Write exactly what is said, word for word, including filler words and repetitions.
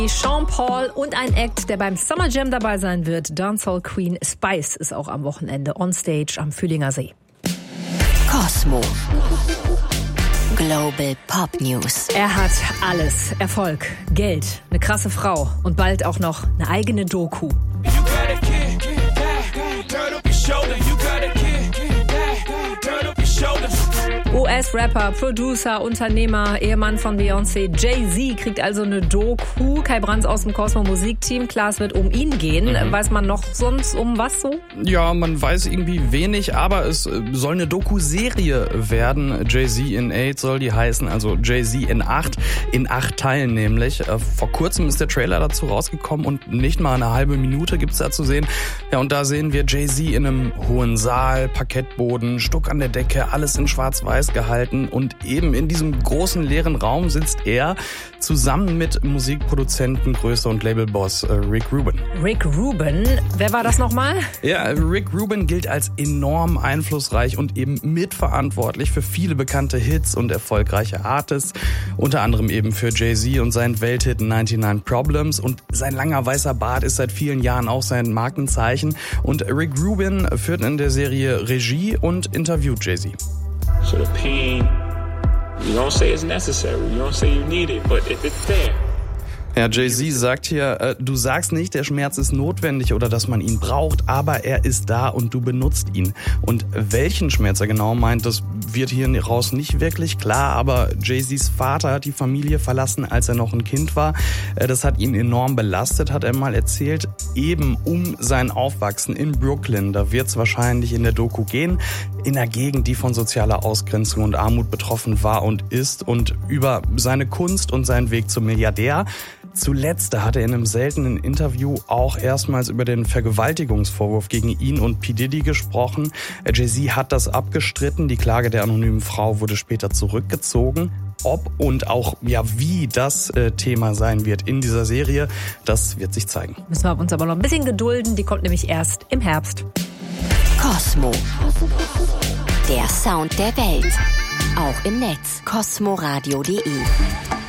Sean Paul und ein Act, der beim Summer Jam dabei sein wird. Dancehall Queen Spice ist auch am Wochenende on stage am Fühlinger See. Kosmo. Global Pop News. Er hat alles. Erfolg, Geld, eine krasse Frau und bald auch noch eine eigene Doku. U S-Rapper, Producer, Unternehmer, Ehemann von Beyoncé, Jay-Z kriegt also eine Doku. Kai Brands aus dem Cosmo Musikteam. Klar, es wird um ihn gehen. Mhm. Weiß man noch sonst um was so? Ja, man weiß irgendwie wenig, aber es soll eine Doku-Serie werden. Jay-Z in Eight soll die heißen, also Jay-Z in Acht, in acht Teilen nämlich. Vor kurzem ist der Trailer dazu rausgekommen und nicht mal eine halbe Minute gibt's da zu sehen. Ja, und da sehen wir Jay-Z in einem hohen Saal, Parkettboden, Stuck an der Decke, alles in schwarz-weiß gehalten und eben in diesem großen leeren Raum sitzt er zusammen mit Musikproduzenten, Größe und Labelboss äh, Rick Rubin. Rick Rubin, wer war das nochmal? Ja, Rick Rubin gilt als enorm einflussreich und eben mitverantwortlich für viele bekannte Hits und erfolgreiche Artists, unter anderem eben für Jay-Z und seinen Welthit neunundneunzig Problems, und sein langer weißer Bart ist seit vielen Jahren auch sein Markenzeichen, und Rick Rubin führt in der Serie Regie und interviewt Jay-Z. So the pain, you don't say it's necessary, you don't say you need it, but if it's there. Ja, Jay-Z sagt hier, äh, du sagst nicht, der Schmerz ist notwendig oder dass man ihn braucht, aber er ist da und du benutzt ihn. Und welchen Schmerz er genau meint, das wird hier raus nicht wirklich klar, aber Jay-Z's Vater hat die Familie verlassen, als er noch ein Kind war. Äh, das hat ihn enorm belastet, hat er mal erzählt, eben um sein Aufwachsen in Brooklyn. Da wird es wahrscheinlich in der Doku gehen, in einer Gegend, die von sozialer Ausgrenzung und Armut betroffen war und ist, und über seine Kunst und seinen Weg zum Milliardär. Zuletzt hat er in einem seltenen Interview auch erstmals über den Vergewaltigungsvorwurf gegen ihn und P. Diddy gesprochen. Jay-Z hat das abgestritten. Die Klage der anonymen Frau wurde später zurückgezogen. Ob und auch ja wie das äh, Thema sein wird in dieser Serie, das wird sich zeigen. Müssen wir uns aber noch ein bisschen gedulden. Die kommt nämlich erst im Herbst. Kosmo. Der Sound der Welt. Auch im Netz. kosmoradio punkt de